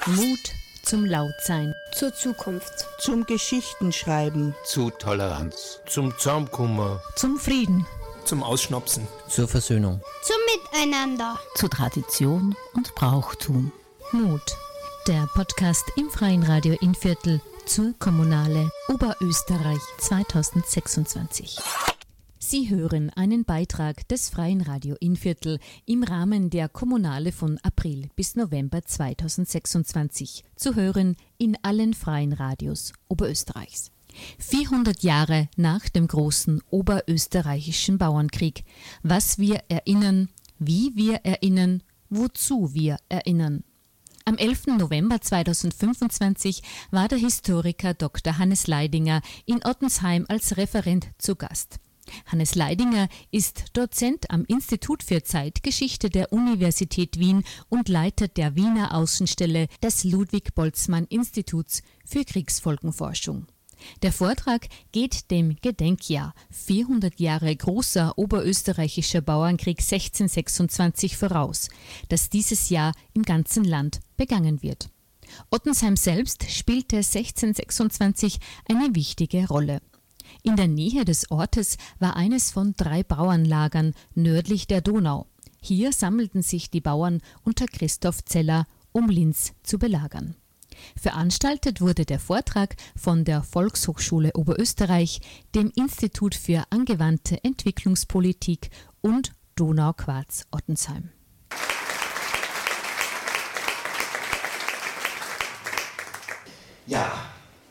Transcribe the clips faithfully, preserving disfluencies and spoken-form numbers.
Mut zum Lautsein. Zur Zukunft. Zum Geschichtenschreiben. Zu Toleranz. Zum Zaumkummer. Zum Frieden. Zum Ausschnapsen. Zur Versöhnung. Zum Miteinander. Zu Tradition und Brauchtum. Mut. Der Podcast im Freien Radio Innviertel zur Kommunale Oberösterreich zweitausendsechsundzwanzig. Sie hören einen Beitrag des Freien Radio Innviertel im Rahmen der Kommunale von April bis November zweitausendsechsundzwanzig, zu hören in allen freien Radios Oberösterreichs. vierhundert Jahre nach dem großen oberösterreichischen Bauernkrieg. Was wir erinnern, wie wir erinnern, wozu wir erinnern. Am elften November zweitausendfünfundzwanzig war der Historiker Doktor Hannes Leidinger in Ottensheim als Referent zu Gast. Hannes Leidinger ist Dozent am Institut für Zeitgeschichte der Universität Wien und Leiter der Wiener Außenstelle des Ludwig-Boltzmann-Instituts für Kriegsfolgenforschung. Der Vortrag geht dem Gedenkjahr vierhundert Jahre großer oberösterreichischer Bauernkrieg sechzehnhundertsechsundzwanzig voraus, das dieses Jahr im ganzen Land begangen wird. Ottensheim selbst spielte sechzehnhundertsechsundzwanzig eine wichtige Rolle. In der Nähe des Ortes war eines von drei Bauernlagern nördlich der Donau. Hier sammelten sich die Bauern unter Christoph Zeller, um Linz zu belagern. Veranstaltet wurde der Vortrag von der Volkshochschule Oberösterreich, dem Institut für angewandte Entwicklungspolitik und Donau-Quarz Ottensheim. Ja,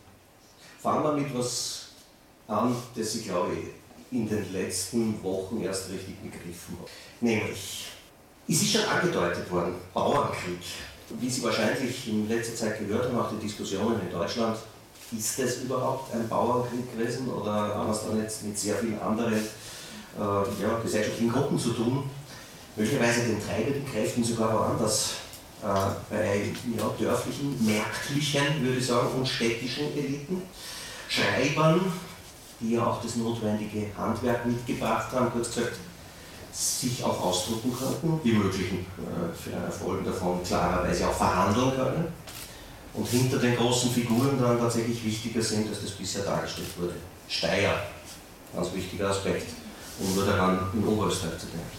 fangen wir mit was an, das ich glaube in den letzten Wochen erst richtig begriffen habe. Nämlich, es ist schon angedeutet worden, Bauernkrieg. Wie Sie wahrscheinlich in letzter Zeit gehört haben, auch die Diskussionen in Deutschland, ist das überhaupt ein Bauernkrieg gewesen oder haben wir es dann jetzt mit sehr vielen anderen äh, ja, gesellschaftlichen Gruppen zu tun, möglicherweise den treibenden Kräften sogar woanders, äh, bei ja, dörflichen, märklichen, würde ich sagen, und städtischen Eliten, Schreibern, die ja auch das notwendige Handwerk mitgebracht haben, kurz gesagt, sich auch ausdrucken konnten, die möglichen äh, für Erfolge davon klarerweise auch verhandeln können und hinter den großen Figuren dann tatsächlich wichtiger sind, als das bisher dargestellt wurde. Steyr, ganz wichtiger Aspekt, um nur daran in Oberösterreich zu denken.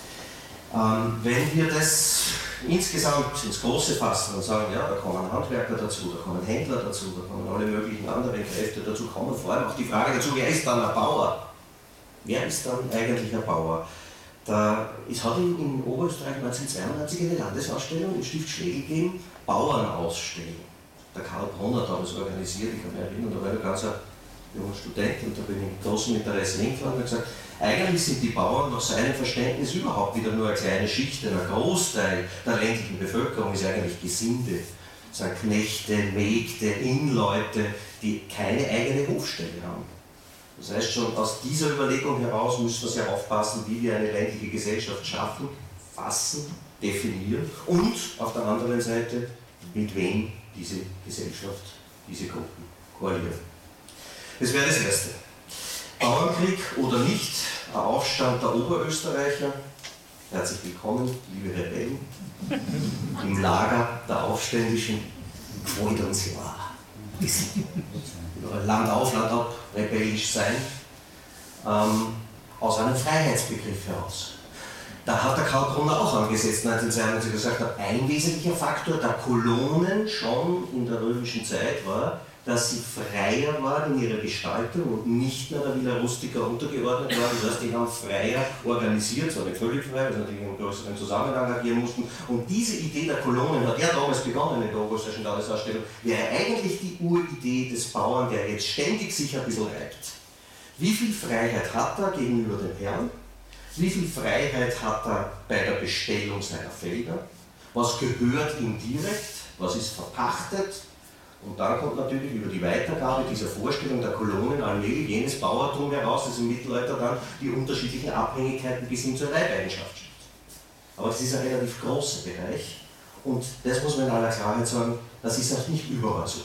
Ähm, wenn wir das insgesamt ins Große fassen und sagen, ja, da kommen Handwerker dazu, da kommen Händler dazu, da kommen alle möglichen anderen Kräfte dazu, kommen vor allem auch die Frage dazu, wer ist dann ein Bauer? Wer ist dann eigentlich ein Bauer? Da, es hat in, in Oberösterreich neunzehnhundertzweiundneunzig eine Landesausstellung im Stift Schlegel gegeben, Bauernausstellung. Der Karl Bronner hat das organisiert, ich kann mich erinnern, da war ich ein ganz junger Student und da bin ich mit großem Interesse hingefahren und gesagt, eigentlich sind die Bauern nach seinem Verständnis überhaupt wieder nur eine kleine Schicht, denn ein Großteil der ländlichen Bevölkerung ist eigentlich Gesinde. Das sind Knechte, Mägde, Innleute, die keine eigene Hofstelle haben. Das heißt, schon aus dieser Überlegung heraus müssen wir sehr aufpassen, wie wir eine ländliche Gesellschaft schaffen, fassen, definieren und auf der anderen Seite, mit wem diese Gesellschaft, diese Gruppen koalieren. Das wäre das Erste. Bauernkrieg oder nicht, ein Aufstand der Oberösterreicher. Herzlich willkommen, liebe Rebellen, im Lager der Aufständischen. Freut uns ja. Land auf, Land ab, rebellisch sein, ähm, aus einem Freiheitsbegriff heraus. Da hat der Karl Bronner auch angesetzt, neunzehnhundertzweiundneunzig gesagt hat, ein wesentlicher Faktor der Kolonen schon in der römischen Zeit war, dass sie freier waren in ihrer Gestaltung und nicht mehr der Villa Rustica untergeordnet waren. Das heißt, die haben freier organisiert, zwar nicht völlig frei, weil sie natürlich im größeren Zusammenhang agieren mussten. Und diese Idee der Kolonen hat ja damals begonnen in der Oberösterreichischen Landesausstellung, wäre eigentlich die Uridee des Bauern, der jetzt ständig sich ein bisschen reibt. Wie viel Freiheit hat er gegenüber dem Herrn? Wie viel Freiheit hat er bei der Bestellung seiner Felder? Was gehört ihm direkt? Was ist verpachtet? Und dann kommt natürlich über die Weitergabe dieser Vorstellung der Kolonen allmählich jenes Bauertum heraus, das im Mittelalter dann die unterschiedlichen Abhängigkeiten bis hin zur Leibeigenschaft schafft. Aber es ist ein relativ großer Bereich und das muss man in aller Klarheit sagen, das ist auch nicht überall so.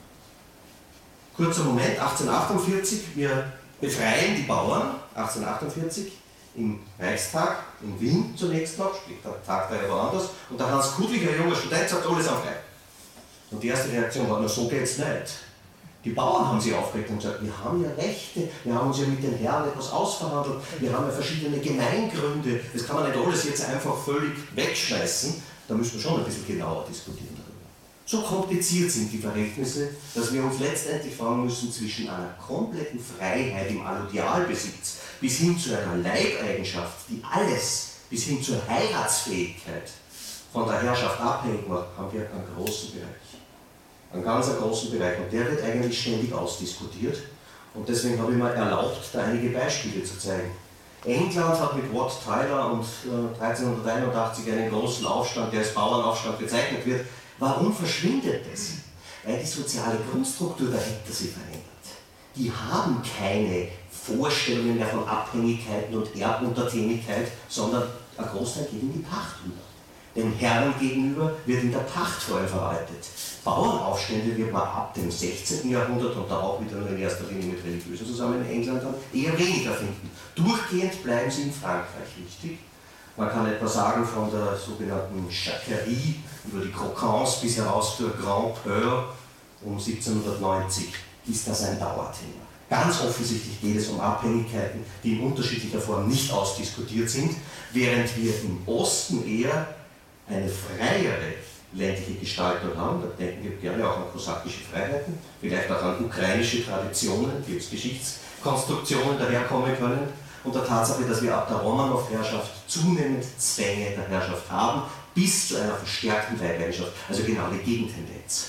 Kurzer Moment, achtzehnhundertachtundvierzig, wir befreien die Bauern, achtzehnhundertachtundvierzig, im Reichstag in Wien zunächst noch, später Tag da ja woanders, und der Hans Kudliger, junger Student, sagt, alles am frei. Und die erste Reaktion war, na so geht's nicht. Die Bauern haben sich aufgeregt und gesagt, wir haben ja Rechte, wir haben uns ja mit den Herren etwas ausverhandelt, wir haben ja verschiedene Gemeingründe, das kann man nicht alles jetzt einfach völlig wegschmeißen, da müssen wir schon ein bisschen genauer diskutieren darüber. So kompliziert sind die Verhältnisse, dass wir uns letztendlich fragen müssen zwischen einer kompletten Freiheit im Allodialbesitz bis hin zu einer Leibeigenschaft, die alles bis hin zur Heiratsfähigkeit von der Herrschaft abhängig macht, haben wir einen großen Bereich. Einen ganz großen Bereich. Und der wird eigentlich ständig ausdiskutiert. Und deswegen habe ich mir erlaubt, da einige Beispiele zu zeigen. England hat mit Wat Tyler und äh, dreizehnhunderteinundachtzig einen großen Aufstand, der als Bauernaufstand bezeichnet wird. Warum verschwindet das? Weil die soziale Grundstruktur dahinter sich verändert. Die haben keine Vorstellungen mehr von Abhängigkeiten und Erbuntertänigkeit, sondern ein Großteil geht in die Pacht über. Dem Herrn gegenüber wird in der Pacht vor allem verwaltet. Bauernaufstände wird man ab dem sechzehnten Jahrhundert und da auch wieder nur in erster Linie mit religiösen zusammen in England dann eher weniger finden. Durchgehend bleiben sie in Frankreich wichtig. Man kann etwa sagen, von der sogenannten Jacquerie über die Croquants bis heraus zur Grand Peur um siebzehnhundertneunzig ist das ein Dauerthema. Ganz offensichtlich geht es um Abhängigkeiten, die in unterschiedlicher Form nicht ausdiskutiert sind, während wir im Osten eher eine freiere ländliche Gestaltung haben. Da denken wir gerne auch an kosakische Freiheiten, vielleicht auch an ukrainische Traditionen, die jetzt Geschichtskonstruktionen daherkommen können, und der Tatsache, dass wir ab der Romanow-Herrschaft zunehmend Zwänge der Herrschaft haben, bis zu einer verstärkten Leibeigenschaft, also genau die Gegentendenz.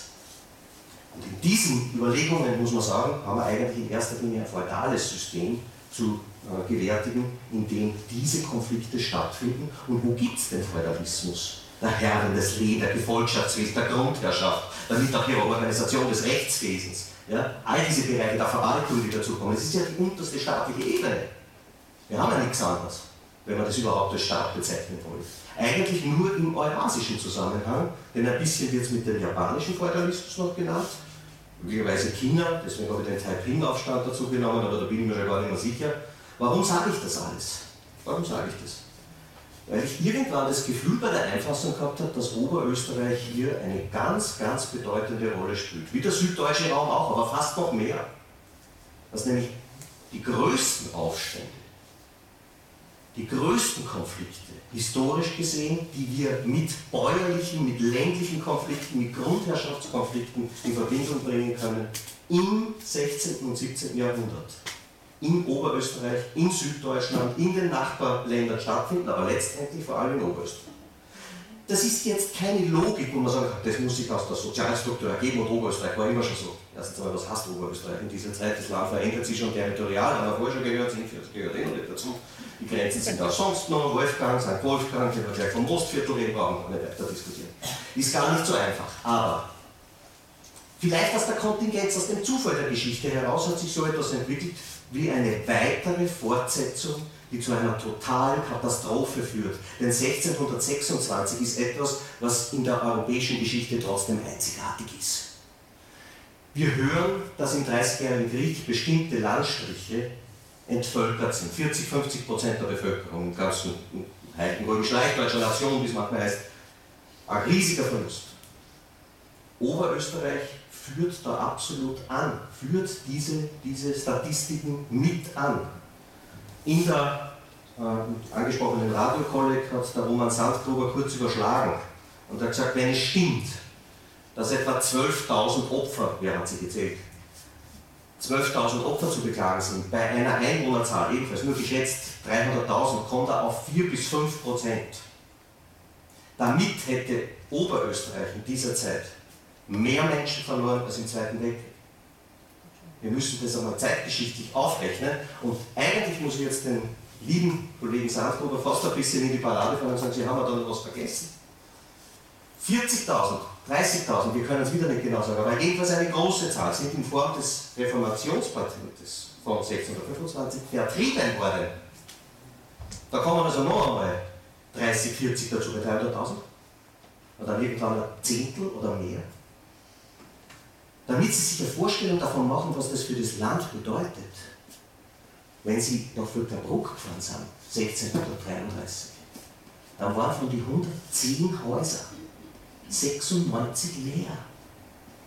Und in diesen Überlegungen, muss man sagen, haben wir eigentlich in erster Linie ein feudales System zu äh, gewärtigen, in dem diese Konflikte stattfinden. Und wo gibt es den Feudalismus? Der Herren des Lehens, der Gefolgschaftswesen, der Grundherrschaft, damit auch ihre Organisation des Rechtswesens, ja, all diese Bereiche der Verwaltung, die dazukommen. Es ist ja die unterste staatliche Ebene. Wir haben ja nichts anderes, wenn man das überhaupt als Staat bezeichnen will. Eigentlich nur im eurasischen Zusammenhang, denn ein bisschen wird es mit dem japanischen Feudalismus noch genannt, möglicherweise China, deswegen habe ich den Taiping-Aufstand dazu genommen, aber da bin ich mir schon gar nicht mehr sicher. Warum sage ich das alles? Warum sage ich das? Weil ich irgendwann das Gefühl bei der Einfassung gehabt habe, dass Oberösterreich hier eine ganz, ganz bedeutende Rolle spielt. Wie der süddeutsche Raum auch, aber fast noch mehr. Dass nämlich die größten Aufstände, die größten Konflikte, historisch gesehen, die wir mit bäuerlichen, mit ländlichen Konflikten, mit Grundherrschaftskonflikten in Verbindung bringen können, im sechzehnten und siebzehnten Jahrhundert in Oberösterreich, in Süddeutschland, in den Nachbarländern stattfinden, aber letztendlich vor allem in Oberösterreich. Das ist jetzt keine Logik, wo man sagen kann, das muss sich aus der Sozialstruktur ergeben und Oberösterreich war immer schon so. Erstens einmal, was heißt Oberösterreich in dieser Zeit? Das Land verändert sich schon territorial, haben wir vorher schon gehört, das gehört eh noch nicht dazu. Die Grenzen sind auch sonst noch, Wolfgang, Sankt Wolfgang, den wir gleich vom Ostviertel reden, brauchen wir nicht weiter diskutieren. Ist gar nicht so einfach, aber vielleicht aus der Kontingenz, aus dem Zufall der Geschichte heraus hat sich so etwas entwickelt wie eine weitere Fortsetzung, die zu einer totalen Katastrophe führt. Denn sechzehnhundertsechsundzwanzig ist etwas, was in der europäischen Geschichte trotzdem einzigartig ist. Wir hören, dass im Dreißigjährigen Krieg bestimmte Landstriche entvölkert sind. vierzig, fünfzig Prozent der Bevölkerung im ganzen Heiligen Römischen Reich, deutscher Nation, wie es manchmal heißt. Ein riesiger Verlust. Oberösterreich führt da absolut an, führt diese, diese Statistiken mit an. In der äh, angesprochenen Radiokolleg hat der Roman Sandgruber kurz überschlagen und hat gesagt, wenn es stimmt, dass etwa zwölftausend Opfer, wer hat sie gezählt, zwölftausend Opfer zu beklagen sind, bei einer Einwohnerzahl ebenfalls nur geschätzt dreihunderttausend, kommt er auf vier bis fünf Prozent. Damit hätte Oberösterreich in dieser Zeit mehr Menschen verloren als im Zweiten Weltkrieg. Wir müssen das einmal zeitgeschichtlich aufrechnen und eigentlich muss ich jetzt den lieben Kollegen Sandgruber fast ein bisschen in die Parade fahren und sagen, Sie haben da noch was vergessen. vierzigtausend, dreißigtausend, wir können es wieder nicht genau sagen, aber jedenfalls eine große Zahl sind in Form des Reformationspatentes von sechzehnhundertfünfundzwanzig vertrieben worden. Da kommen also noch einmal dreißig, vierzig dazu bei dreihunderttausend und dann irgendwann ein Zehntel oder mehr. Damit Sie sich eine Vorstellung davon machen, was das für das Land bedeutet, wenn Sie nach Völkerbruck gefahren sind, sechzehnhundertdreiunddreißig, dann waren von den hundertzehn Häusern sechsundneunzig leer.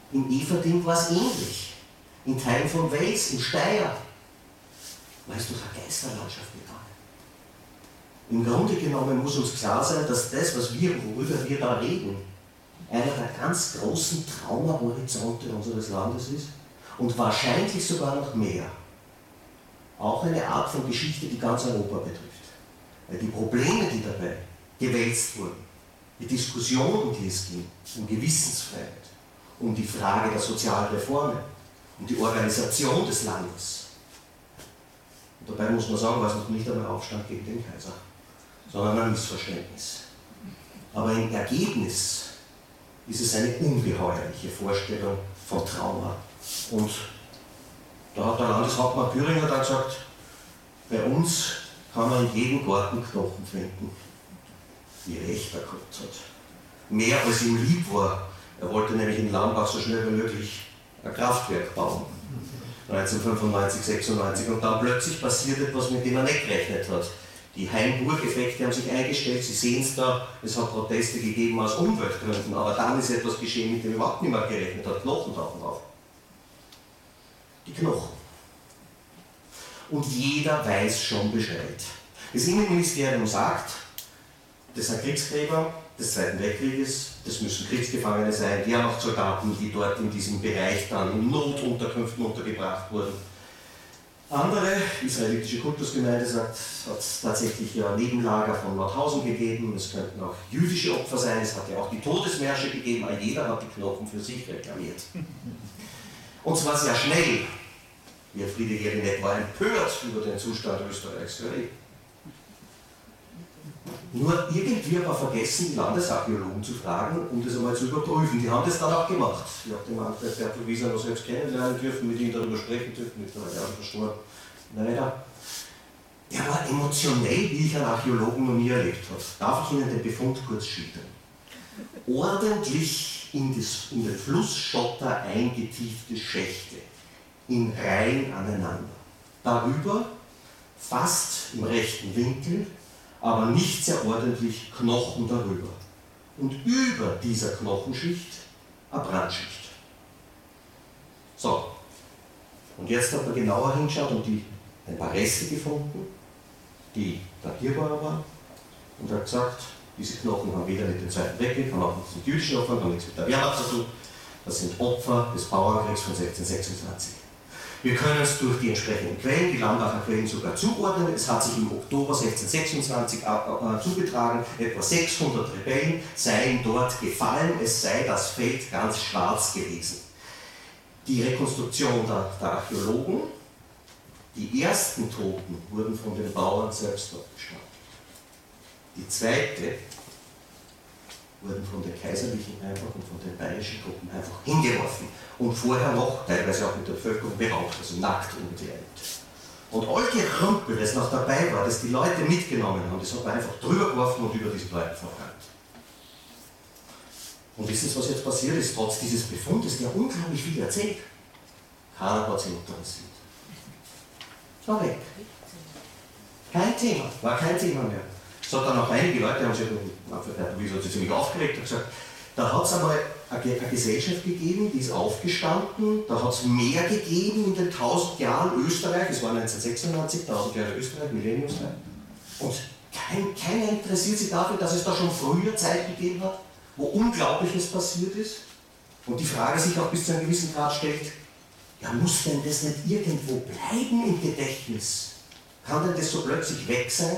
In Everding war es ähnlich. In Teilen von Wales, in Steyr, war es durch eine Geisterlandschaft gegangen. Im Grunde genommen muss uns klar sein, dass das, was wir, worüber wir da reden, einer der ganz großen Traumahorizonte unseres Landes ist und wahrscheinlich sogar noch mehr. Auch eine Art von Geschichte, die ganz Europa betrifft. Weil die Probleme, die dabei gewälzt wurden, die Diskussion, um die es ging, um Gewissensfreiheit, um die Frage der sozialen Reformen, um die Organisation des Landes. Und dabei muss man sagen, war es noch nicht einmal Aufstand gegen den Kaiser, sondern ein Missverständnis. Aber im Ergebnis ist es eine ungeheuerliche Vorstellung von Trauma. Und da hat der Landeshauptmann Thüringer dann gesagt, bei uns kann man in jedem Garten Knochen finden, wie recht er gehabt hat. Mehr als ihm lieb war. Er wollte nämlich in Lambach so schnell wie möglich ein Kraftwerk bauen. neunzehnhundertfünfundneunzig, sechsundneunzig. Und dann plötzlich passiert etwas, mit dem er nicht gerechnet hat. Die Heimburg-Effekte haben sich eingestellt, Sie sehen es da, es hat Proteste gegeben aus Umweltgründen, aber dann ist etwas geschehen, mit dem überhaupt niemand gerechnet hat. Knochen tauchen auf. Die Knochen. Und jeder weiß schon Bescheid. Das Innenministerium sagt, das sind Kriegsgräber des Zweiten Weltkrieges, das müssen Kriegsgefangene sein, Wehrmachtssoldaten, die dort in diesem Bereich dann in Notunterkünften untergebracht wurden. Andere, israelitische Kultusgemeinde sagt, es hat tatsächlich ja Nebenlager von Mauthausen gegeben, es könnten auch jüdische Opfer sein, es hat ja auch die Todesmärsche gegeben, aber jeder hat die Knochen für sich reklamiert. Und zwar sehr schnell. Wilfriede Jelinek war empört über den Zustand Österreichs. Nur irgendwie war vergessen, die Landesarchäologen zu fragen, um das einmal zu überprüfen. Die haben das dann auch gemacht. Ich habe den Manfred Bertel Wieser noch selbst kennenlernen dürfen, mit ihm darüber sprechen dürfen, mit der Jahre verstorben. Leider. Er war emotionell, wie ich einen Archäologen noch nie erlebt habe. Darf ich Ihnen den Befund kurz schildern? Ordentlich in, das, in den Flussschotter eingetiefte Schächte, in Reihen aneinander. Darüber, fast im rechten Winkel, aber nicht sehr ordentlich Knochen darüber. Und über dieser Knochenschicht eine Brandschicht. So, und jetzt hat man genauer hingeschaut und die, ein paar Reste gefunden, die datierbar waren, und hat gesagt, diese Knochen haben weder mit dem Zweiten Weltkrieg, haben auch nichts mit jüdischen Opfern, haben nichts mit der Wehrmacht zu tun. Das sind Opfer des Bauernkriegs von sechzehnhundertsechsundzwanzig. Wir können es durch die entsprechenden Quellen, die Lambacher Quellen, sogar zuordnen. Es hat sich im Oktober sechzehnhundertsechsundzwanzig äh, zugetragen, etwa sechshundert Rebellen seien dort gefallen, es sei das Feld ganz schwarz gewesen. Die Rekonstruktion der, der Archäologen, die ersten Toten wurden von den Bauern selbst dort gestapelt. Die zweite wurden von den Kaiserlichen einfach und von den bayerischen Truppen einfach hingeworfen und vorher noch, teilweise auch mit der Bevölkerung, beraubt, also nackt umgekleidet. Und all Gerümpel, das noch dabei war, das die Leute mitgenommen haben, das hat man einfach drüber geworfen und über diesen Leuten verbrannt. Und wissen Sie, was jetzt passiert ist, trotz dieses Befundes, der unglaublich viel erzählt? Keiner hat sich interessiert. Es war weg. Kein Thema, war kein Thema mehr. Es hat dann auch einige Leute, haben sich, Manfred Bertel hat sich ziemlich aufgeregt und gesagt, da hat es einmal eine, eine Gesellschaft gegeben, die ist aufgestanden, da hat es mehr gegeben in den tausend Jahren Österreich, es war neunzehnhundertsechsundneunzig, tausend Jahre Österreich, Millenniumszeit. Und kein, keiner interessiert sich dafür, dass es da schon früher Zeit gegeben hat, wo Unglaubliches passiert ist. Und die Frage sich auch bis zu einem gewissen Grad stellt, ja, muss denn das nicht irgendwo bleiben im Gedächtnis? Kann denn das so plötzlich weg sein?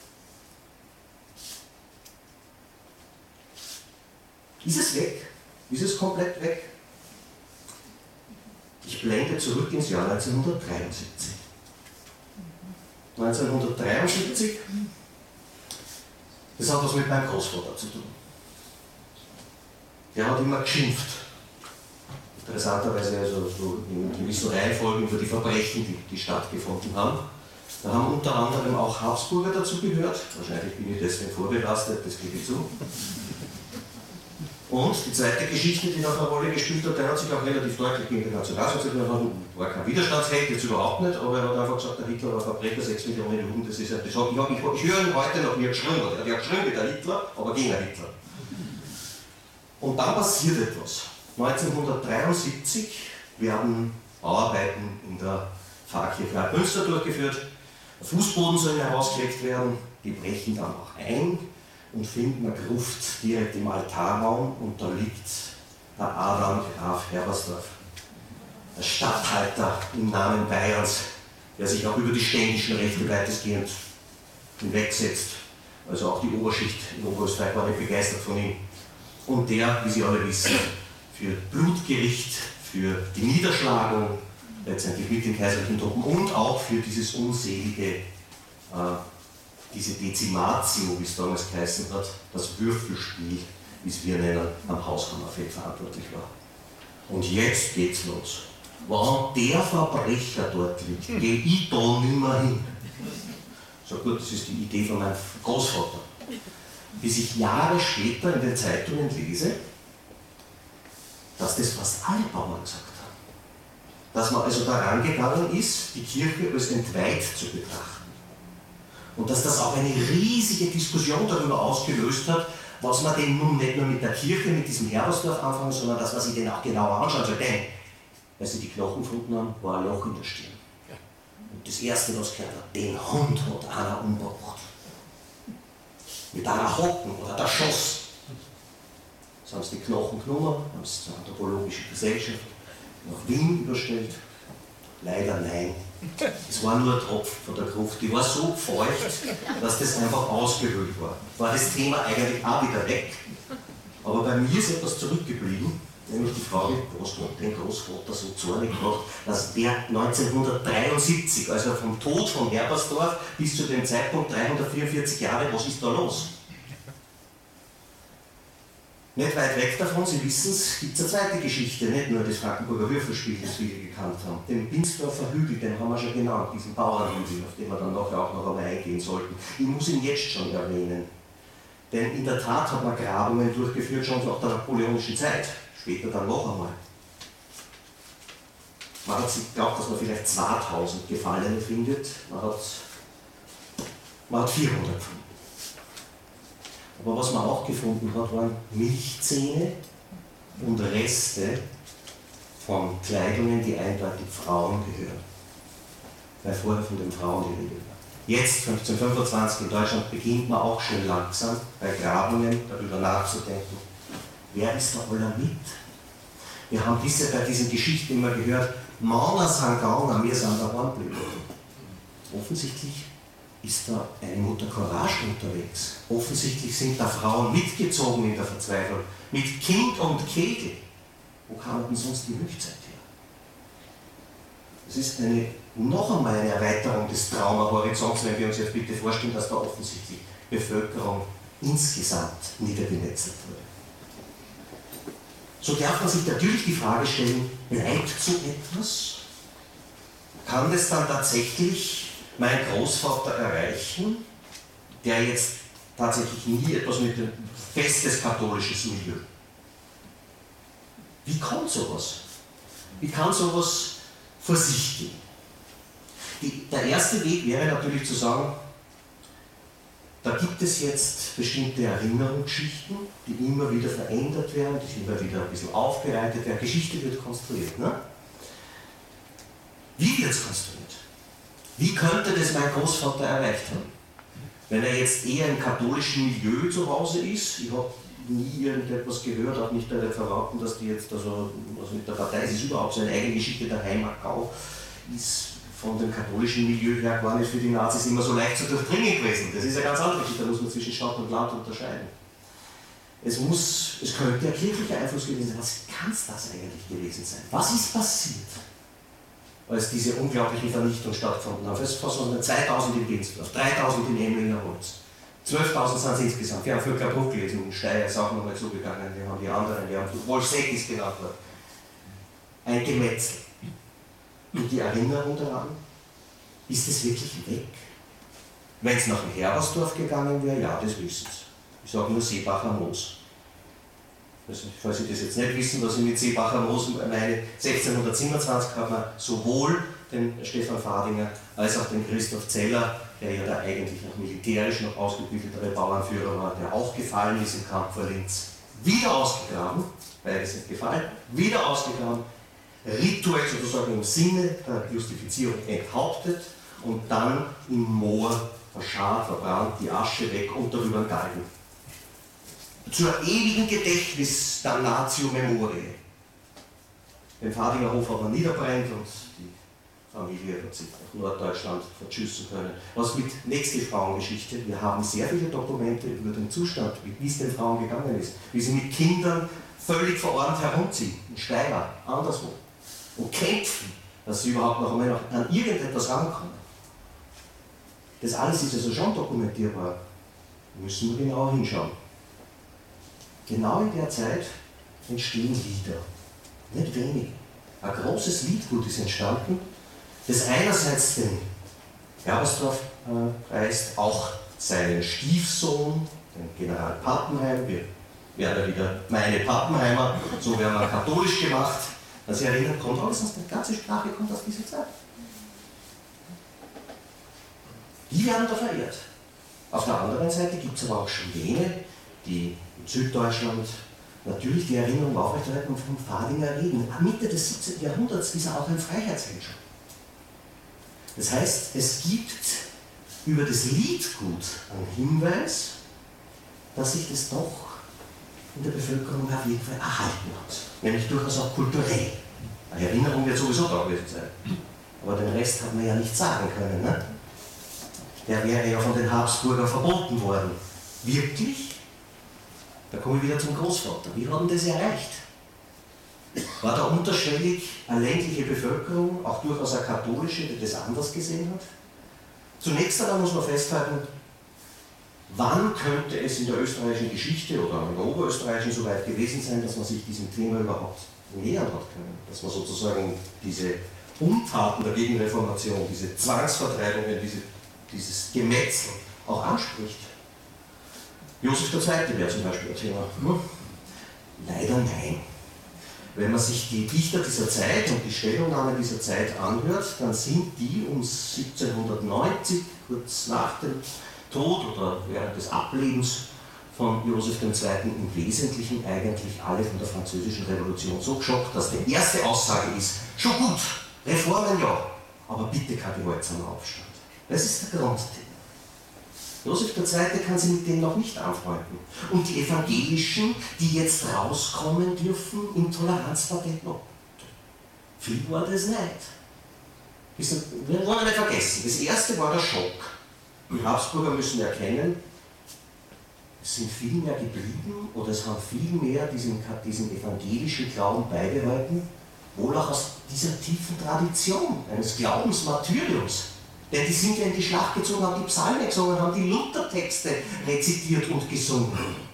Ist es weg? Ist es komplett weg? Ich blende zurück ins Jahr neunzehnhundertdreiundsiebzig. neunzehnhundertdreiundsiebzig, das hat was mit meinem Großvater zu tun. Der hat immer geschimpft. Interessanterweise also so in gewissen Reihenfolgen über die Verbrechen, die, die stattgefunden haben. Da haben unter anderem auch Habsburger dazu gehört. Wahrscheinlich bin ich deswegen vorbelastet, das gebe ich zu. Und die zweite Geschichte, die noch eine Rolle gespielt hat, der hat sich auch relativ deutlich gegen den Nationalsozialismus gehalten. War kein Widerstandsheld, jetzt überhaupt nicht, aber er hat einfach gesagt, der Hitler war Verbrecher, sechs Millionen Juden, das ist ja, das hab, ich, hab, ich, ich höre ihn heute noch, wie er geschrieben hat. Er hat ja geschrieben wie der Hitler, aber gegen den Hitler. Und dann passiert etwas. neunzehnhundertdreiundsiebzig werden Bauarbeiten in der Pfarrkirche Altmünster durchgeführt. Der Fußboden soll herausgelegt werden, die brechen dann auch ein und finden eine Gruft direkt im Altarraum und da liegt der Adam Graf Herbersdorf, der Statthalter im Namen Bayerns, der sich auch über die ständischen Rechte weitestgehend hinwegsetzt. Also auch die Oberschicht in Oberösterreich war nicht begeistert von ihm. Und der, wie Sie alle wissen, für Blutgericht, für die Niederschlagung, letztendlich mit den kaiserlichen Truppen und auch für dieses unselige, äh, diese Dezimatio, wie es damals geheißen hat, das Würfelspiel, wie es wir nennen, am Haushammerfeld verantwortlich war. Und jetzt geht's los. Wenn der Verbrecher dort liegt, gehe ich da nimmer hin. So gut, das ist die Idee von meinem Großvater. Bis ich Jahre später in den Zeitungen lese, dass das fast alle Bauern gesagt haben. Dass man also daran gegangen ist, die Kirche als entweiht zu betrachten. Und dass das auch eine riesige Diskussion darüber ausgelöst hat, was man denn nun nicht nur mit der Kirche, mit diesem Herbersdorf anfangen, sondern dass man sich den auch genauer anschauen soll. Denn, als sie die Knochen gefunden haben, war ein Loch in der Stirn. Und das Erste, was gehört hat, den Hund hat einer umgebracht. Mit einer Hocken oder der Schoss. So haben sie die Knochen genommen, haben sie zur Anthropologischen Gesellschaft nach Wien überstellt. Leider nein. Es war nur ein Tropfen von der Gruft, die war so feucht, dass das einfach ausgehöhlt war. War das Thema eigentlich auch wieder weg. Aber bei mir ist etwas zurückgeblieben, nämlich die Frage, was hat den Großvater so zornig gemacht, dass der neunzehnhundertdreiundsiebzig, also vom Tod von Herbersdorf bis zu dem Zeitpunkt dreihundertvierundvierzig Jahre, was ist da los? Nicht weit weg davon, Sie wissen es, gibt es eine zweite Geschichte, nicht nur das Frankenburger Würfelspiel, das viele gekannt haben. Den Binsdorfer Hügel, den haben wir schon genannt, diesen Bauernhügel, auf den wir dann nachher auch noch einmal eingehen sollten. Ich muss ihn jetzt schon erwähnen. Denn in der Tat hat man Grabungen durchgeführt, schon nach der napoleonischen Zeit. Später dann noch einmal. Man hat sich geglaubt, dass man vielleicht zweitausend Gefallene findet, man hat, man hat vierhundert gefunden. Aber was man auch gefunden hat, waren Milchzähne und Reste von Kleidungen, die eindeutig Frauen gehören. Weil vorher von den Frauen die Rede war. Jetzt, fünfzehnhundertfünfundzwanzig, in Deutschland beginnt man auch schon langsam bei Grabungen darüber nachzudenken, wer ist da aller mit? Wir haben bisher bei diesen Geschichten immer gehört, Männer sind gegangen, wir sind daheim geblieben. Offensichtlich ist da eine Mutter Courage unterwegs. Offensichtlich sind da Frauen mitgezogen in der Verzweiflung, mit Kind und Kegel. Wo kam denn sonst die Milchzeit her? Es ist eine, noch einmal eine Erweiterung des Traumahorizonts, wenn wir uns jetzt bitte vorstellen, dass da offensichtlich Bevölkerung insgesamt niedergemetzelt wurde. So darf man sich natürlich die Frage stellen, bleibt so etwas? Kann das dann tatsächlich mein Großvater erreichen, der jetzt tatsächlich nie etwas mit dem festes katholisches Milieu? Wie kommt sowas? Wie kann sowas vor sich gehen? Die, der erste Weg wäre natürlich zu sagen, da gibt es jetzt bestimmte Erinnerungsschichten, die immer wieder verändert werden, die immer wieder ein bisschen aufbereitet werden. Geschichte wird konstruiert. Ne? Wie wird es konstruiert? Wie könnte das mein Großvater erreicht haben? Wenn er jetzt eher im katholischen Milieu zu Hause ist, ich habe nie irgendetwas gehört, auch nicht bei den Verwandten, dass die jetzt, also, also mit der Partei, es ist überhaupt so eine eigene Geschichte, der Heimatgau ist von dem katholischen Milieu her gar nicht für die Nazis immer so leicht zu durchdringen gewesen. Das ist eine ganz andere Geschichte, da muss man zwischen Stadt und Land unterscheiden. Es muss, es könnte ein kirchlicher Einfluss gewesen sein. Was kann es das eigentlich gewesen sein? Was ist passiert, als diese unglaubliche Vernichtung stattgefunden hat? Es waren zweitausend in Binsdorf, dreitausend in Emlinger Holz, zwölftausend sind es insgesamt. Wir haben Völker Bruch gelesen, in Steyr ist auch nochmal zugegangen, wir haben die anderen, wir haben Wolfseck ist genannt worden. Ein Gemetzel. Und die Erinnerung daran, ist es wirklich weg? Wenn es nach dem Herbersdorf gegangen wäre, ja, das wissen Sie. Ich sage nur Seebacher Moos. Also, falls Sie das jetzt nicht wissen, was ich mit Seebacher Moos meine, sechzehnhundertsiebenundzwanzig hat man sowohl den Stefan Fadinger als auch den Christoph Zeller, der ja da eigentlich noch militärisch noch ausgebildetere Bauernführer war, der auch gefallen ist im Kampf vor Linz, wieder ausgegraben beide sind gefallen, wieder ausgegraben, rituell sozusagen im Sinne der Justifizierung enthauptet und dann im Moor verscharrt, verbrannt, die Asche weg und darüber ein Galgen. Zur ewigen Gedächtnis Damnatio Memoriae. Den Fadinger Hof hat man niederbrennt und die Familie hat sich nach Norddeutschland verschüssen können. Was mit nächster Frauengeschichte, wir haben sehr viele Dokumente über den Zustand, wie es den Frauen gegangen ist, wie sie mit Kindern völlig verarmt herumziehen, in Steyr, anderswo, und kämpfen, dass sie überhaupt noch einmal an irgendetwas rankommen. Das alles ist also schon dokumentierbar. Da müssen wir genauer hinschauen. Genau in der Zeit entstehen Lieder. Nicht wenig. Ein großes Liedgut ist entstanden, das einerseits den Herbersdorf äh, preist, auch seinen Stiefsohn, den General Pappenheim. Wir werden ja wieder meine Pappenheimer, so werden wir katholisch gemacht. Das erinnert, kommt alles aus der ganzen Sprache, kommt aus dieser Zeit. Die werden da verehrt. Auf der anderen Seite gibt es aber auch schon jene, die in Süddeutschland natürlich die Erinnerung aufrechterhalten vom Fadinger Reden. Ab Mitte des siebzehnten Jahrhunderts ist er auch ein Freiheitsheld schon. Das heißt, es gibt über das Liedgut einen Hinweis, dass sich das doch in der Bevölkerung auf jeden Fall erhalten hat. Nämlich durchaus auch kulturell. Eine Erinnerung wird sowieso da gewesen sein. Aber den Rest hat man ja nicht sagen können. Ne? Der wäre ja von den Habsburgern verboten worden. Wirklich? Da komme ich wieder zum Großvater. Wie hat denn das erreicht? War da unterschwellig eine ländliche Bevölkerung, auch durchaus eine katholische, die das anders gesehen hat? Zunächst einmal muss man festhalten, wann könnte es in der österreichischen Geschichte oder in der oberösterreichischen so weit gewesen sein, dass man sich diesem Thema überhaupt nähern hat können? Dass man sozusagen diese Untaten der Gegenreformation, diese Zwangsvertreibungen, diese, dieses Gemetzel auch anspricht. Josef der Zweite wäre zum Beispiel ein Thema. Hm? Leider nein. Wenn man sich die Dichter dieser Zeit und die Stellungnahmen dieser Zeit anhört, dann sind die um siebzehnhundertneunzig, kurz nach dem Tod oder während des Ablebens von Josef der Zweite im Wesentlichen eigentlich alle von der Französischen Revolution so geschockt, dass die erste Aussage ist, schon gut, Reformen ja, aber bitte kein gewaltsamer Aufstand. Das ist der Grundthema. Josef der Zweite kann sich mit dem noch nicht anfreunden. Und die Evangelischen, die jetzt rauskommen dürfen im Toleranzpatent noch. Viel war das nicht. Wir wollen nicht vergessen, das erste war der Schock. Die Habsburger müssen erkennen, es sind viel mehr geblieben oder es haben viel mehr diesen, diesen evangelischen Glauben beibehalten, wohl auch aus dieser tiefen Tradition eines Glaubensmartyriums. Denn die sind ja in die Schlacht gezogen, haben die Psalmen gesungen, haben die Luthertexte rezitiert und gesungen.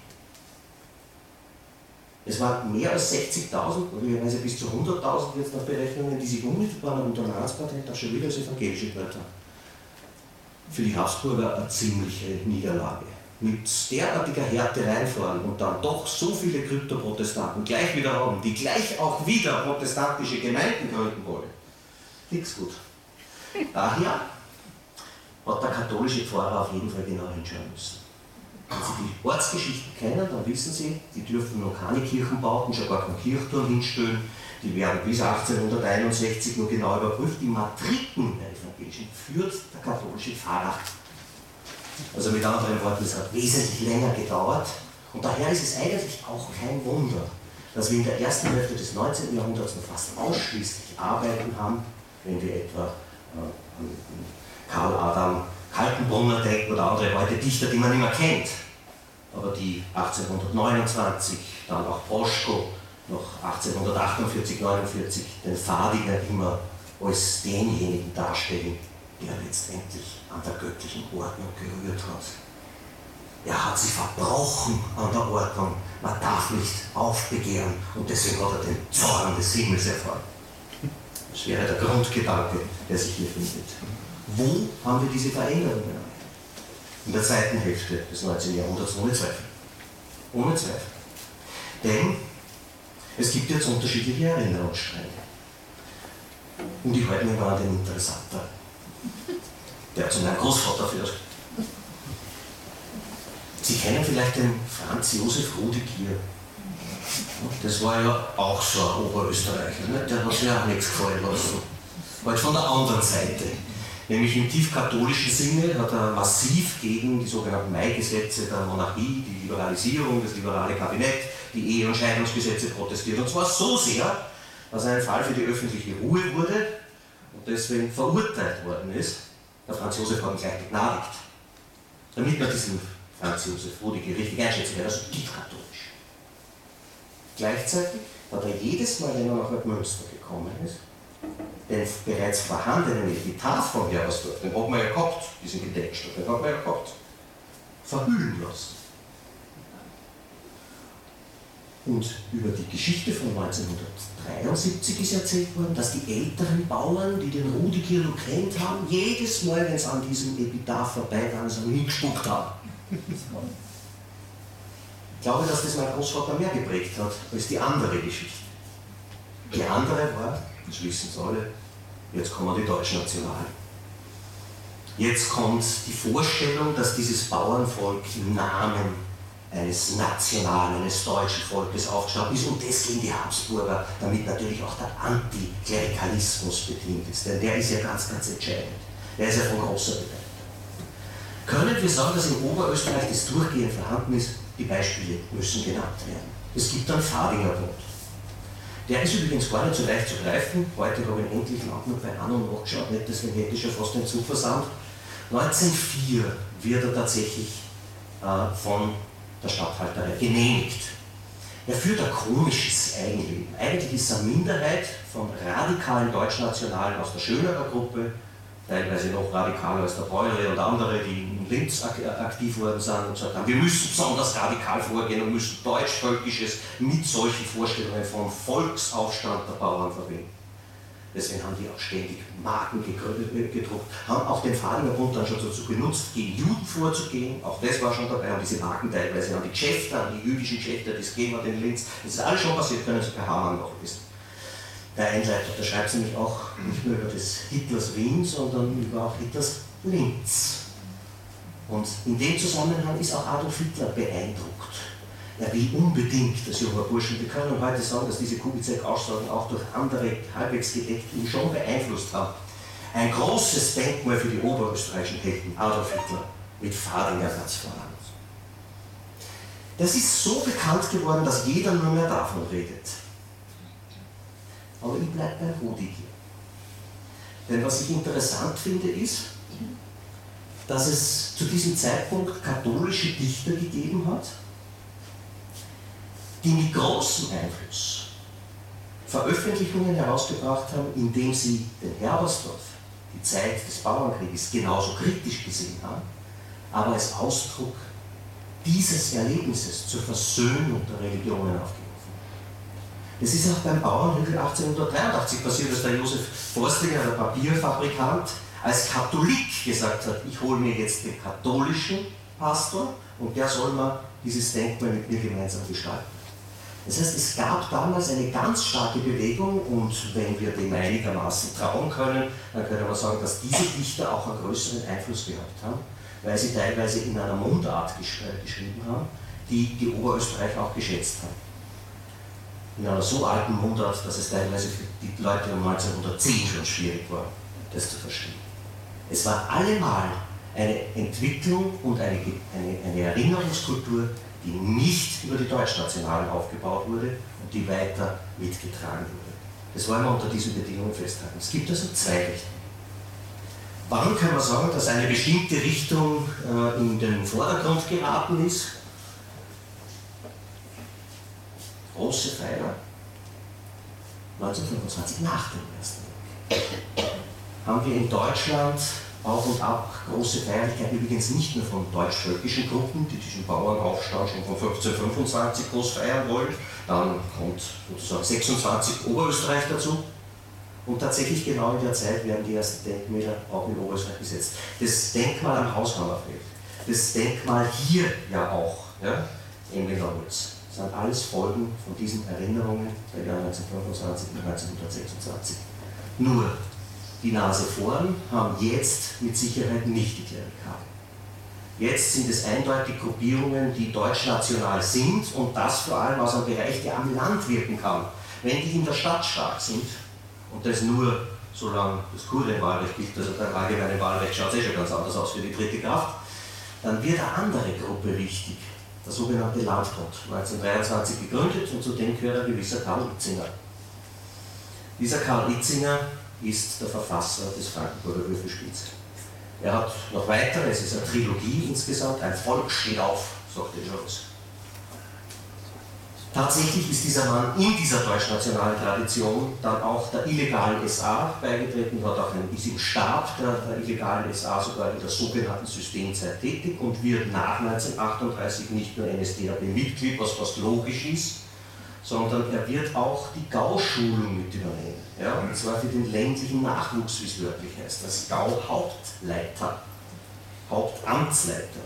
Es waren mehr als sechzigtausend, möglicherweise bis zu hunderttausend jetzt nach Berechnungen, die sich unmittelbar nach dem Toleranzpatent auch schon wieder als evangelische gehört haben. Für die Habsburger eine ziemliche Niederlage. Mit derartiger Härte reinfahren und dann doch so viele Kryptoprotestanten gleich wieder haben, die gleich auch wieder protestantische Gemeinden gründen wollen. Nichts gut. Daher hat der katholische Pfarrer auf jeden Fall genau hinschauen müssen. Wenn Sie die Ortsgeschichten kennen, dann wissen Sie, die dürfen noch keine Kirchenbauten, schon gar keinen Kirchturm hinstellen. Die werden bis achtzehnhunderteinundsechzig nur genau überprüft. Die Matriken der Evangelischen führt der katholische Pfarrer. Also mit anderen Worten, es hat wesentlich länger gedauert. Und daher ist es eigentlich auch kein Wunder, dass wir in der ersten Hälfte des neunzehnten Jahrhunderts noch fast ausschließlich Arbeiten haben, wenn wir etwa äh, an Karl Adam Kaltenbrunner denken oder andere heute Dichter, die man nicht mehr kennt, aber die achtzehnhundertneunundzwanzig, dann auch Boschko, noch achtzehnhundertachtundvierzig, neunundvierzig den Fadinger immer als denjenigen darstellen, der letztendlich an der göttlichen Ordnung gerührt hat. Er hat sich verbrochen an der Ordnung, man darf nicht aufbegehren und deswegen hat er den Zorn des Himmels erfahren. Das wäre der Grundgedanke, der sich hier findet. Wo haben wir diese Veränderungen? In der zweiten Hälfte des neunzehnten Jahrhunderts, ohne Zweifel. Ohne Zweifel. Denn es gibt jetzt unterschiedliche Erinnerungsstränge. Und die halten wir an den interessanter, der zu meinem Großvater führt. Sie kennen vielleicht den Franz Josef Rudigier. Das war ja auch so ein Oberösterreicher, ne? Der hat sich auch nichts gefallen lassen. Halt von der anderen Seite. Nämlich im tiefkatholischen Sinne hat er massiv gegen die sogenannten Mai-Gesetze der Monarchie, die Liberalisierung, das liberale Kabinett, die Ehe- und Scheidungsgesetze protestiert. Und zwar so sehr, dass er ein Fall für die öffentliche Ruhe wurde und deswegen verurteilt worden ist. Der Franz Josef hat ihn gleich begnadigt. Damit man diesen Franz Josef Rudiger richtig einschätzen kann, also tiefkatholisch. Gleichzeitig hat er jedes Mal, wenn er nach Münster gekommen ist, den bereits vorhandenen Epitaph von Herbersdorf, den hat man ja gehabt, diesen Gedenkstein, den hat man ja gehabt, verhüllen lassen. Und über die Geschichte von neunzehnhundertdreiundsiebzig ist erzählt worden, dass die älteren Bauern, die den Rudiger kennt haben, jedes Mal, wenn es an diesem Epitaph vorbeigegangen ist, hingespuckt haben. Ich glaube, dass das mein Großvater mehr geprägt hat, als die andere Geschichte. Die andere war, das wissen Sie alle, jetzt kommen die Deutschnationalen. Jetzt kommt die Vorstellung, dass dieses Bauernvolk im Namen eines nationalen, eines deutschen Volkes aufgestanden ist und deswegen die Habsburger, damit natürlich auch der Antiklerikalismus bedient ist, denn der ist ja ganz, ganz entscheidend. Der ist ja von großer Bedeutung. Können wir sagen, dass in Oberösterreich das durchgehend vorhanden ist? Die Beispiele müssen genannt werden. Es gibt einen Fadinger Bund. Der ist übrigens gar nicht so leicht zu greifen. Heute habe ich ihn endlich lang noch bei An- und nachgeschaut, nicht, deswegen hätte ich schon fast den Zug versandt. neunzehnhundertvier wird er tatsächlich äh, von der Statthalterei genehmigt. Er führt ein komisches Eigenleben. Eigentlich ist er eine Minderheit von radikalen Deutschnationalen aus der Schönerer Gruppe, teilweise noch radikaler als der Bäuere und andere, die in Linz ak aktiv worden sind und gesagt haben, wir müssen besonders radikal vorgehen und müssen Deutschvölkisches mit solchen Vorstellungen vom Volksaufstand der Bauern verbinden. Deswegen haben die auch ständig Marken gedruckt, haben auch den Fadinger Bund dann schon dazu genutzt, gegen Juden vorzugehen. Auch das war schon dabei, haben diese Marken teilweise an die Geschäfte, an die jüdischen Geschäfte, das gegeben hat in Linz. Das ist alles schon passiert, können Sie bei Hamann noch wissen. Der Einleiter, der schreibt nämlich auch nicht nur über das Hitlers Wien, sondern über auch Hitlers Linz. Und in dem Zusammenhang ist auch Adolf Hitler beeindruckt. Er will unbedingt als junger Burschen, wir können heute sagen, dass diese Kubizek-Aussagen auch durch andere halbwegs gedeckt ihn schon beeinflusst haben. Ein großes Denkmal für die oberösterreichischen Helden, Adolf Hitler, mit Fadinger ganz voran. Das ist so bekannt geworden, dass jeder nur mehr davon redet. Aber ich bleibe bei Rudiger. Denn was ich interessant finde, ist, dass es zu diesem Zeitpunkt katholische Dichter gegeben hat, die mit großem Einfluss Veröffentlichungen herausgebracht haben, indem sie den Herbersdorf, die Zeit des Bauernkrieges, genauso kritisch gesehen haben, aber als Ausdruck dieses Erlebnisses zur Versöhnung der Religionen aufgegriffen. Das ist auch beim Bauernhügel achtzehnhundertdreiundachtzig passiert, dass der Josef Forstlinger, der Papierfabrikant, als Katholik gesagt hat, ich hole mir jetzt den katholischen Pastor und der soll mal dieses Denkmal mit mir gemeinsam gestalten. Das heißt, es gab damals eine ganz starke Bewegung und wenn wir dem einigermaßen trauen können, dann können wir sagen, dass diese Dichter auch einen größeren Einfluss gehabt haben, weil sie teilweise in einer Mundart gesch äh, geschrieben haben, die die Oberösterreicher auch geschätzt haben. In einer so alten Mundart, dass es teilweise für die Leute um neunzehnhundertzehn schon schwierig war, das zu verstehen. Es war allemal eine Entwicklung und eine, eine, eine Erinnerungskultur, die nicht über die Deutschnationalen aufgebaut wurde und die weiter mitgetragen wurde. Das wollen wir unter diesen Bedingungen festhalten. Es gibt also zwei Richtungen. Wann kann man sagen, dass eine bestimmte Richtung äh, in den Vordergrund geraten ist? Große Feier, neunzehnhundertfünfundzwanzig nach dem Ersten Weltkrieg, haben wir in Deutschland auf und ab große Feierlichkeiten, übrigens nicht nur von deutsch-völkischen Gruppen, die diesen Bauernaufstand schon von fünfzehnhundertfünfundzwanzig groß feiern wollen, dann kommt sozusagen sechsundzwanzig Oberösterreich dazu und tatsächlich genau in der Zeit werden die ersten Denkmäler auch in Oberösterreich gesetzt. Das Denkmal am Haushammerfeld, das Denkmal hier ja auch, ja, Emlinger Holz. Das sind alles Folgen von diesen Erinnerungen der Jahre neunzehnhundertfünfundzwanzig und neunzehnhundertsechsundzwanzig. Nur, die Nase vorn haben jetzt mit Sicherheit nicht die Klerikalen. Jetzt sind es eindeutig Gruppierungen, die deutschnational sind und das vor allem aus einem Bereich, der am Land wirken kann. Wenn die in der Stadt stark sind, und das nur solange das Kurienwahlrecht gilt, also beim allgemeinen Wahlrecht schaut es eh schon ganz anders aus für die dritte Kraft, dann wird eine andere Gruppe wichtig, der sogenannte Landbund, neunzehnhundertdreiundzwanzig gegründet und zu dem gehört ein gewisser Karl Itzinger. Dieser Karl Itzinger ist der Verfasser des Frankenburger Würfelspiels. Er hat noch weitere, es ist eine Trilogie insgesamt, ein Volk steht auf, sagt der Jones. Tatsächlich ist dieser Mann in dieser deutschnationalen Tradition dann auch der illegalen S A beigetreten, hat auch einen, ist im Stab der, der illegalen S A sogar in der sogenannten Systemzeit tätig und wird nach neunzehnhundertachtunddreißig nicht nur N S D A P-Mitglied, was fast logisch ist, sondern er wird auch die Gauschulung mit übernehmen. Ja? Und zwar für den ländlichen Nachwuchs, wie es wörtlich heißt, als Gau-Hauptleiter, Hauptamtsleiter.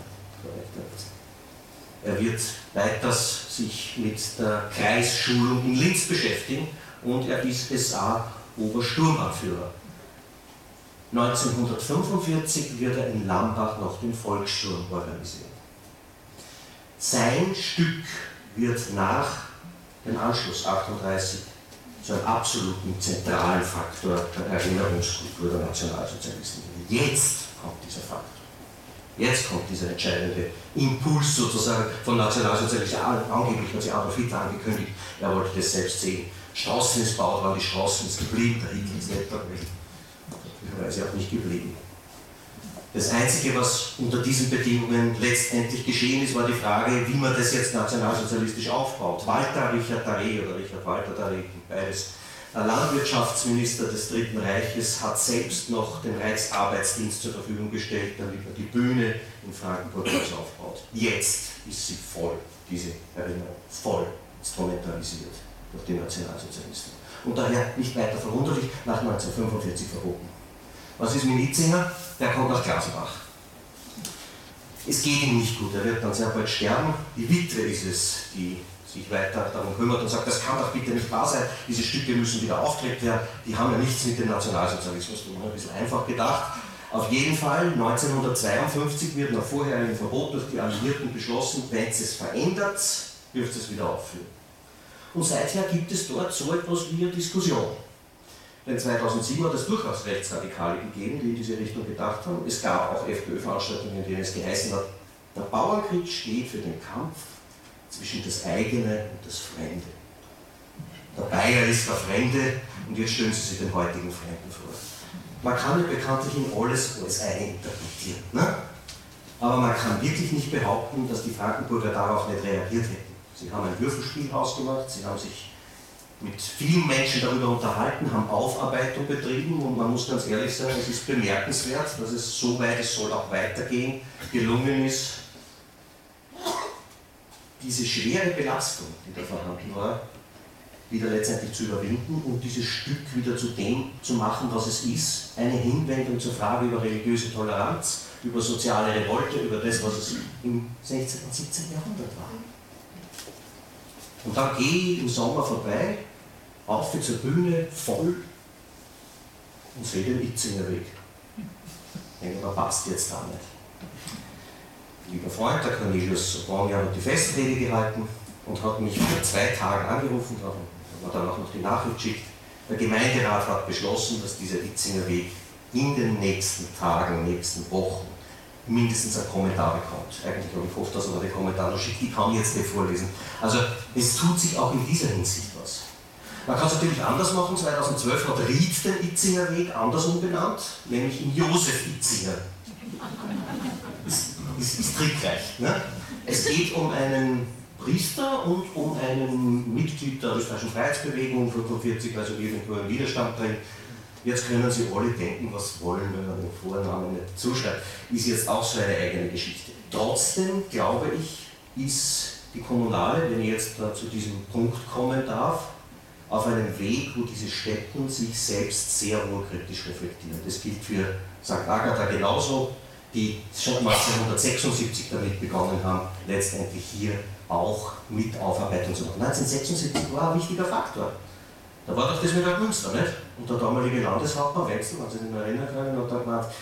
Er wird weiters sich mit der Kreisschulung in Linz beschäftigen und er ist S A-Obersturmanführer. neunzehnhundertfünfundvierzig wird er in Lambach noch den Volkssturm organisieren. Sein Stück wird nach dem Anschluss achtunddreißig zu einem absoluten zentralen Faktor der Erinnerungskultur der Nationalsozialisten. Jetzt kommt dieser Faktor. Jetzt kommt dieser entscheidende Impuls sozusagen von Nationalsozialisten. Angeblich hat sich Adolf Hitler angekündigt, er wollte das selbst sehen. Straßen ist gebaut, waren die Straßen ist geblieben, der Hitler ist nicht möglicherweise auch nicht geblieben. Das Einzige, was unter diesen Bedingungen letztendlich geschehen ist, war die Frage, wie man das jetzt nationalsozialistisch aufbaut. Walter Richard Daré oder Richard Walter Daré, beides. Der Landwirtschaftsminister des Dritten Reiches hat selbst noch den Reichsarbeitsdienst zur Verfügung gestellt, damit er die Bühne in Frankenburg aufbaut. Jetzt ist sie voll, diese Erinnerung, voll instrumentalisiert durch die Nationalsozialisten. Und daher nicht weiter verwunderlich, nach neunzehnhundertfünfundvierzig verboten. Was ist mit Itzinger? Der kommt nach Glasenbach. Es geht ihm nicht gut, er wird dann sehr bald sterben. Die Witwe ist es, die sich weiter darum kümmert und sagt, das kann doch bitte nicht wahr sein, diese Stücke müssen wieder aufgelegt werden, die haben ja nichts mit dem Nationalsozialismus zu tun, ein bisschen einfach gedacht. Auf jeden Fall, neunzehnhundertzweiundfünfzig wird nach vorherigem Verbot durch die Alliierten beschlossen, wenn es es verändert, dürft es wieder aufführen. Und seither gibt es dort so etwas wie eine Diskussion. Denn zweitausendsieben hat es durchaus Rechtsradikale gegeben, die in diese Richtung gedacht haben. Es gab auch FPÖ-Veranstaltungen, in denen es geheißen hat, der Bauernkrieg steht für den Kampf zwischen das eigene und das Fremde. Der Bayer ist der Fremde und jetzt stellen Sie sich den heutigen Fremden vor. Man kann ja bekanntlich in alles alles eininterpretieren. Ne? Aber man kann wirklich nicht behaupten, dass die Frankenburger darauf nicht reagiert hätten. Sie haben ein Würfelspiel ausgemacht, sie haben sich mit vielen Menschen darüber unterhalten, haben Aufarbeitung betrieben und man muss ganz ehrlich sagen, es ist bemerkenswert, dass es so weit, es soll auch weitergehen, gelungen ist, diese schwere Belastung, die da vorhanden war, wieder letztendlich zu überwinden und dieses Stück wieder zu dem zu machen, was es ist, eine Hinwendung zur Frage über religiöse Toleranz, über soziale Revolte, über das, was es im sechzehnten und siebzehnten Jahrhundert war. Und dann gehe ich im Sommer vorbei, auf zur Bühne, voll, und sehe den Itzinger Weg. Ich denke, aber passt jetzt da nicht. Lieber Freund, der Cornelius Bonja, hat die Festrede gehalten und hat mich vor zwei Tagen angerufen, hat mir dann auch noch die Nachricht geschickt. Der Gemeinderat hat beschlossen, dass dieser Itzinger Weg in den nächsten Tagen, nächsten Wochen mindestens ein Kommentar bekommt. Eigentlich habe ich gehofft, dass er den Kommentar noch schickt, ich kann jetzt nicht vorlesen. Also es tut sich auch in dieser Hinsicht was. Man kann es natürlich anders machen, zweitausendzwölf hat Ried den Itzinger Weg anders umbenannt, nämlich in Josef Itzinger. Das ist, ist trickreich. Ne? Es geht um einen Priester und um einen Mitglied der österreichischen Freiheitsbewegung, fünfundvierzig, also irgendwo im Widerstand drin. Jetzt können Sie alle denken, was wollen, wenn man den Vornamen nicht zuschreibt. Ist jetzt auch so eine eigene Geschichte. Trotzdem, glaube ich, ist die Kommunale, wenn ich jetzt da zu diesem Punkt kommen darf, auf einem Weg, wo diese Stätten sich selbst sehr wohl kritisch reflektieren. Das gilt für Sankt Agatha genauso, die schon neunzehnhundertsechsundsiebzig damit begonnen haben, letztendlich hier auch mit Aufarbeitung zu machen. neunzehnhundertsechsundsiebzig war ein wichtiger Faktor. Da war doch das mit der Münster, nicht? Und der damalige Landeshauptmann Wenzel, wenn Sie sich noch erinnern können, hat da gemeint,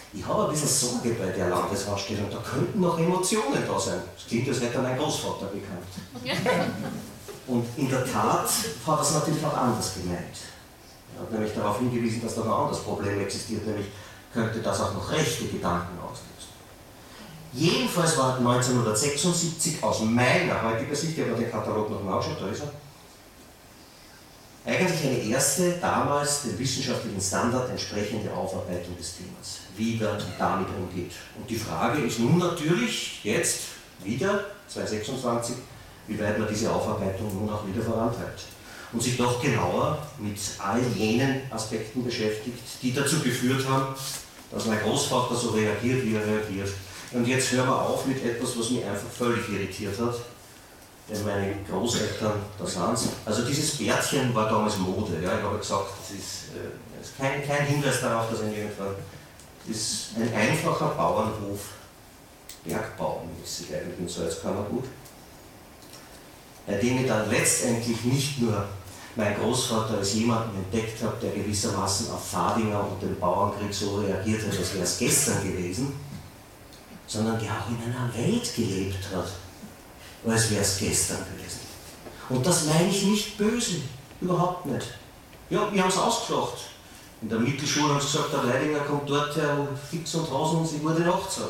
Ich habe ein bisschen Sorge bei der Landesausstellung, da könnten noch Emotionen da sein. Das klingt, als hätte mein Großvater bekannt. Und in der Tat hat er es natürlich auch anders gemeint. Er hat nämlich darauf hingewiesen, dass da noch ein anderes Problem existiert, nämlich könnte das auch noch rechte Gedanken auslösen. Jedenfalls war neunzehnhundertsechsundsiebzig aus meiner heutigen Sicht, ich habe den Katalog noch nachgeschaut, da ist er, eigentlich eine erste, damals dem wissenschaftlichen Standard entsprechende Aufarbeitung des Themas, wie man damit umgeht. Und die Frage ist nun natürlich, jetzt wieder, zweitausendsechsundzwanzig, wie weit man diese Aufarbeitung nun auch wieder vorantreibt. Und sich doch genauer mit all jenen Aspekten beschäftigt, die dazu geführt haben, dass mein Großvater so reagiert, wie er reagiert. Und jetzt hören wir auf mit etwas, was mich einfach völlig irritiert hat. Denn meine Großeltern, da sahen sie. Also dieses Bärtchen war damals Mode. Ja, ich habe gesagt, das ist, äh, ist kein, kein Hinweis darauf, dass ein irgendwann. Das ist ein einfacher Bauernhof, bergbaumäßig eigentlich in Salzkammergut, bei dem ich dann letztendlich nicht nur meinen Großvater als jemanden entdeckt habe, der gewissermaßen auf Fadinger und den Bauernkrieg so reagiert hat, als wäre es gestern gewesen, sondern der auch in einer Welt gelebt hat, als wäre es gestern gewesen. Und das meine ich nicht böse, überhaupt nicht. Ja, wir haben es ausgelacht. In der Mittelschule haben sie gesagt, der Leidinger kommt dort her, fix und Hasen und sie wurde Nacht sagen.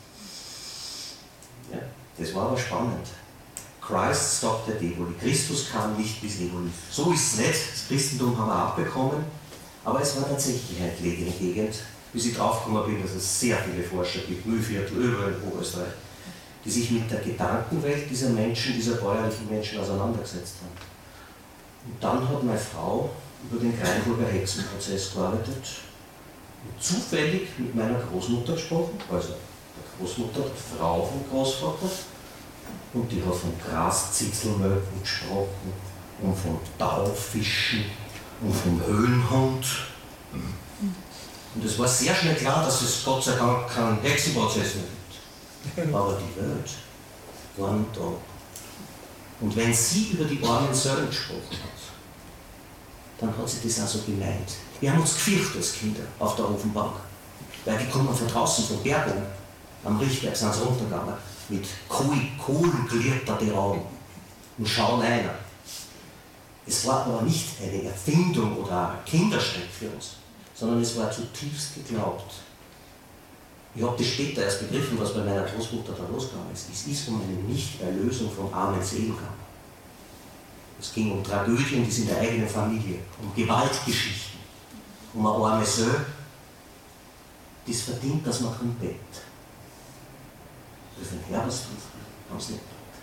Ja, das war aber spannend. Christ stopped at Eboli. Christus kam nicht bis Eboli. So ist es nicht. Das Christentum haben wir abbekommen. Aber es war tatsächlich eine entlegene Gegend, bis ich draufgekommen bin, dass es sehr viele Forscher gibt, Mühlviertel, überall in Oberösterreich, die sich mit der Gedankenwelt dieser Menschen, dieser bäuerlichen Menschen auseinandergesetzt haben. Und dann hat meine Frau über den Kreinburger Hexenprozess gearbeitet und zufällig mit meiner Großmutter gesprochen, also der Großmutter, der Frau vom Großvater, und die hat von Graszitzelmöcken gesprochen und von Taufischen und vom Höhlenhund. Und es war sehr schnell klar, dass es Gott sei Dank keinen Hexenprozess mehr gibt. Aber die Welt war nicht da. Und wenn sie über die armen Söhne gesprochen hat, dann hat sie das auch so gemeint. Wir haben uns gefürchtet als Kinder auf der Ofenbank, weil die kommen von draußen, von Bergung. Am Richtberg sind sie runtergegangen, mit Kohlen glittert die Augen und schauen einer. Es war aber nicht eine Erfindung oder ein Kinderschreck für uns, sondern es war zutiefst geglaubt. Ich habe das später erst begriffen, was bei meiner Großmutter da losgegangen ist. Es ist um eine Nichterlösung von armen Seelen gegangen. Es ging um Tragödien, die sind in der eigenen Familie, um Gewaltgeschichten, um eine arme Söhne, das verdient, dass man drin betet. Das ist ein Herbstbrief, haben sie nicht gedacht.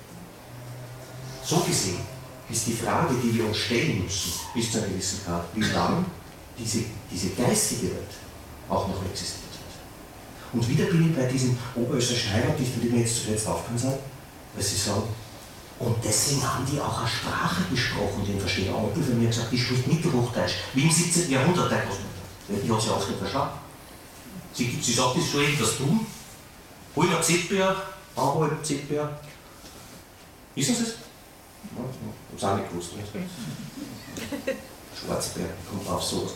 So gesehen ist die Frage, die wir uns stellen müssen, bis zu einem gewissen Grad, wie lange diese, diese geistige Welt auch noch existiert hat. Und wieder bin ich bei diesen oberösterreichischen Heimatdichtern, die mir jetzt zuletzt aufgefallen sind, weil sie sagen, und deswegen haben die auch eine Sprache gesprochen, den verstehen auch. Onkel von mir gesagt, die spricht Mittelhochdeutsch, wie im siebzehnten Jahrhundert der Großmutter. Die hat sie auch nicht verstanden. Sie, sie sagt, das ist so etwas tun. Hol nach Zetbeer, anholen Zetbeer. Wissen Sie es? Ja, ich habe es auch nicht gewusst. Nicht? Schwarzberg kommt auf sowas.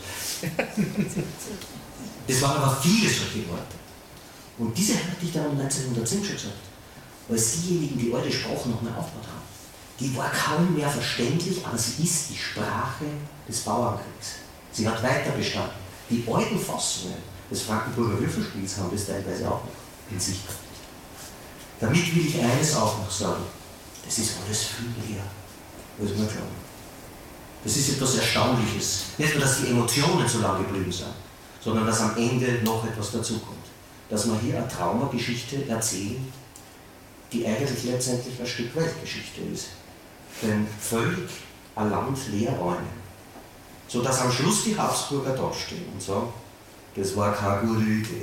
Das waren aber viele solche Worte. Und diese hatte ich dann um neunzehnhundertzehn schon gesagt. Weil diejenigen, die alte Sprache noch mehr aufgebaut haben, die war kaum mehr verständlich, aber sie ist die Sprache des Bauernkriegs. Sie hat weiter bestanden. Die alten Fassungen des Frankenburger Würfelspiels haben das teilweise auch noch in sich gehabt. Damit will ich eines auch noch sagen. Das ist alles viel leer, muss man glauben. Das ist etwas Erstaunliches. Nicht nur, dass die Emotionen so lange geblieben sind, sondern dass am Ende noch etwas dazukommt. Dass wir hier eine Traumageschichte erzählen, die eigentlich letztendlich ein Stück Weltgeschichte ist. Denn völlig ein Land leer räumen. Sodass am Schluss die Habsburger dastehen und sagen, das war keine gute Idee.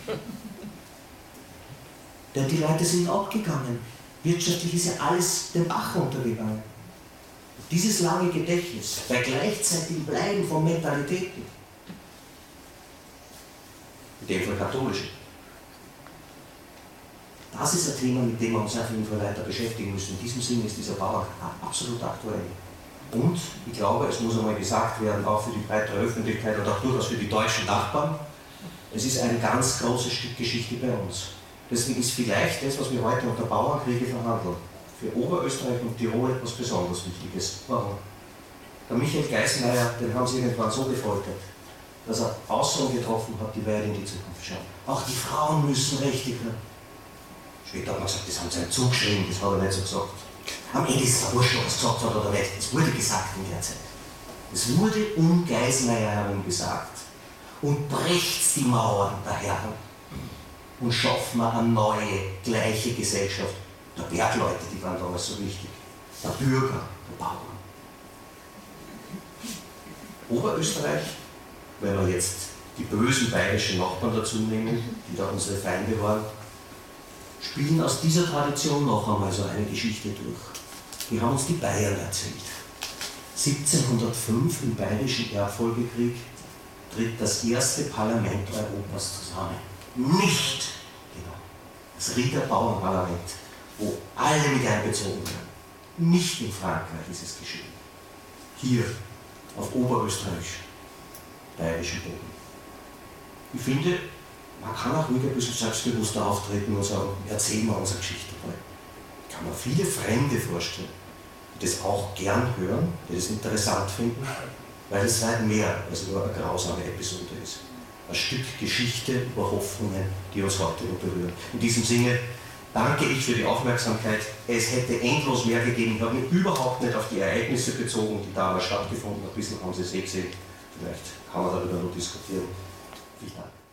Denn die Leute sind abgegangen. Wirtschaftlich ist ja alles den Bach runtergegangen. Dieses lange Gedächtnis, bei gleichzeitigem Bleiben von Mentalitäten, in dem Fall katholischen, das ist ein Thema, mit dem wir uns auf jeden Fall weiter beschäftigen müssen. In diesem Sinne ist dieser Bauer absolut aktuell. Und ich glaube, es muss einmal gesagt werden, auch für die breitere Öffentlichkeit und auch durchaus für die deutschen Nachbarn, Es ist ein ganz großes Stück Geschichte bei uns. Deswegen ist vielleicht das, was wir heute unter Bauernkriege verhandeln, für Oberösterreich und Tirol etwas besonders Wichtiges. Warum? Der Michael Geisenmeier, den haben sie irgendwann so gefoltert, dass er Aussagen getroffen hat, die weit in die Zukunft schauen. Auch die Frauen müssen Rechte kriegen. Später hat man gesagt, das haben sie ihm zugeschrieben, das hat er nicht so gesagt. Am Ende ist es wurscht, ob er es gesagt hat oder nicht. Es wurde gesagt in der Zeit. Es wurde um Geisenmeier herum gesagt. Und brecht die Mauern der Herren und schaffen wir eine neue, gleiche Gesellschaft. Der Bergleute, die waren damals so wichtig. Der Bürger, der Bauern. Oberösterreich, wenn wir jetzt die bösen bayerischen Nachbarn dazu nehmen, die da unsere Feinde waren, spielen aus dieser Tradition noch einmal so eine Geschichte durch. Die haben uns die Bayern erzählt. siebzehnhundertfünf im Bayerischen Erbfolgekrieg tritt das erste Parlament Europas zusammen. Nicht, genau, das Rieger Bauernparlament, wo alle mit einbezogen werden. Nicht in Frankreich ist es geschehen. Hier, auf Oberösterreich, bayerischen Boden. Ich finde, man kann auch ruhig ein bisschen selbstbewusster auftreten und sagen, erzählen wir unsere Geschichte dabei. Ich kann mir viele Fremde vorstellen, die das auch gern hören, die das interessant finden, weil es weit mehr als nur eine grausame Episode ist. Ein Stück Geschichte über Hoffnungen, die uns heute noch berühren. In diesem Sinne danke ich für die Aufmerksamkeit. Es hätte endlos mehr gegeben. Ich habe mich überhaupt nicht auf die Ereignisse bezogen, die damals stattgefunden haben. Ein bisschen haben Sie es eh gesehen. Vielleicht kann man darüber noch diskutieren. Vielen Dank.